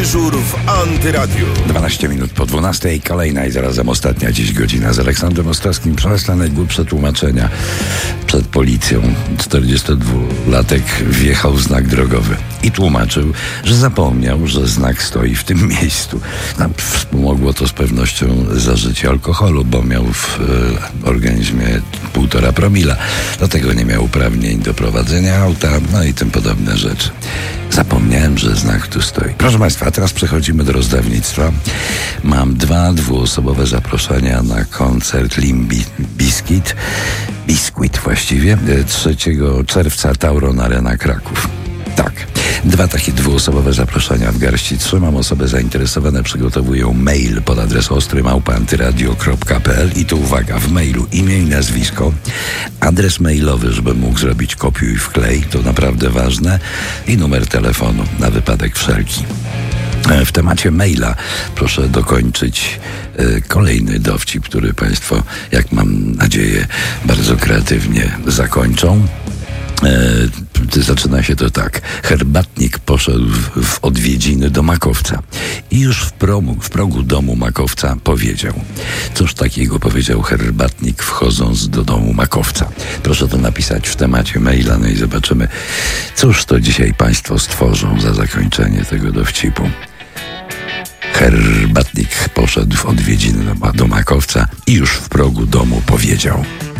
Dyżur w Antyradiu. 12 minut po 12, kolejna i zarazem ostatnia dziś godzina z Aleksandrem Ostowskim. Przemyśla najgłupsze tłumaczenia przed policją. 42-latek wjechał w znak drogowy i tłumaczył, że zapomniał, że znak stoi w tym miejscu. Wspomogło to z pewnością zażycie alkoholu, bo miał w organizmie 1,5 promila. Dlatego nie miał uprawnień do prowadzenia auta, no i tym podobne rzeczy. Zapomniałem, że znak tu stoi. Proszę Państwa, a teraz przechodzimy do rozdawnictwa. Mam 2 dwuosobowe zaproszenia na koncert Limp Bizkit właściwie, 3 czerwca Tauron Arena Kraków. Tak, 2 takie dwuosobowe zaproszenia w garści trzymam. Osoby zainteresowane przygotowują mail pod adres ostry@antyradio.pl i tu uwaga, w mailu imię i nazwisko, adres mailowy, żeby mógł zrobić kopiuj wklej, to naprawdę ważne, i numer telefonu na wypadek wszelki. W temacie maila proszę dokończyć kolejny dowcip, który Państwo, jak mam nadzieję, bardzo kreatywnie zakończą. Zaczyna się to tak. Herbatnik poszedł w odwiedziny do makowca i już w progu domu makowca powiedział. Cóż takiego powiedział herbatnik, wchodząc do domu makowca? Proszę to napisać w temacie maila, no i zobaczymy, cóż to dzisiaj Państwo stworzą za zakończenie tego dowcipu. Herbatnik poszedł w odwiedziny do makowca i już w progu domu powiedział.